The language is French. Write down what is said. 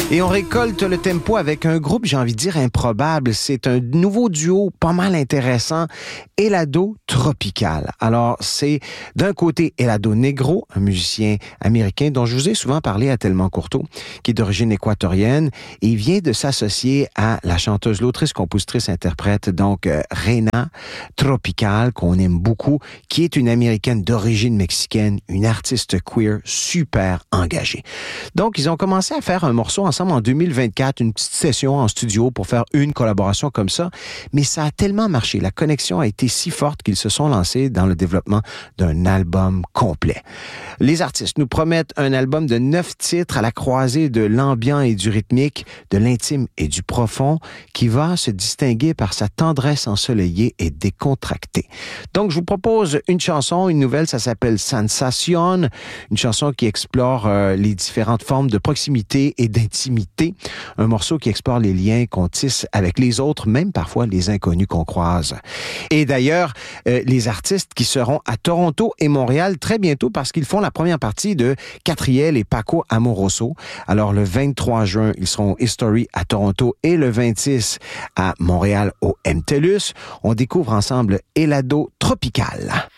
Et on récolte le tempo avec un groupe, j'ai envie de dire, improbable. C'est un nouveau duo pas mal intéressant, Helado Tropical. Alors, c'est d'un côté Helado Negro, un musicien américain dont je vous ai souvent parlé à Tellement Courteau, qui est d'origine équatorienne et il vient de s'associer à la chanteuse, l'autrice, compositrice, interprète, donc Reina Tropical, qu'on aime beaucoup, qui est une américaine d'origine mexicaine, une artiste queer super engagée. Donc, ils ont commencé à faire un morceau ensemble en 2024, une petite session en studio pour faire une collaboration comme ça, mais ça a tellement marché, la connexion a été si forte qu'ils se sont lancés dans le développement d'un album complet. Les artistes nous promettent un album de 9 titres à la croisée de l'ambiant et du rythmique, de l'intime et du profond, qui va se distinguer par sa tendresse ensoleillée et décontractée. Donc, je vous propose une chanson, une nouvelle, ça s'appelle Sensación, une chanson qui explore les différentes formes de proximité et d'intimité, un morceau qui explore les liens qu'on tisse avec les autres, même parfois les inconnus qu'on croise. Et d'ailleurs, les artistes qui seront à Toronto et Montréal très bientôt parce qu'ils font la première partie de Catriel et Paco Amoroso. Alors, le 23 juin, ils seront au History à Toronto et le 26 à Montréal au MTELUS. On découvre ensemble Helado Tropical.